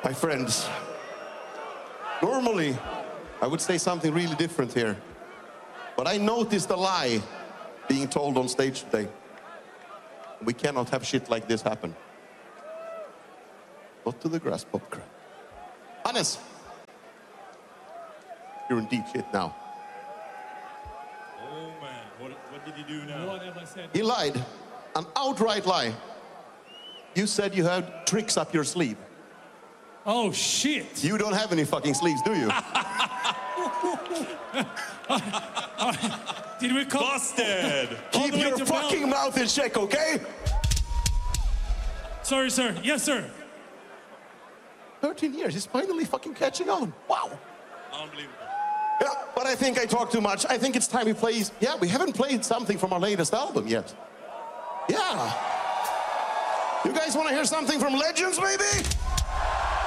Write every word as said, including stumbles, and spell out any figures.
My friends, normally I would say something really different here, but I noticed a lie being told on stage today. We cannot have shit like this happen. Not to the grass pop crap. Hannes, you're in deep shit now. Oh man, what, what did he do now? What have I said? He lied, an outright lie. You said you had tricks up your sleeve. Oh shit! You don't have any fucking sleeves, do you? Did we come? Busted! Keep the way your to fucking mouth in check, okay? Sorry, sir. Yes, sir. thirteen years, he's finally fucking catching on. Wow. Unbelievable. Yeah, but I think I talk too much. I think it's time we play. Yeah, we haven't played something from our latest album yet. Yeah. You guys want to hear something from Legends, maybe?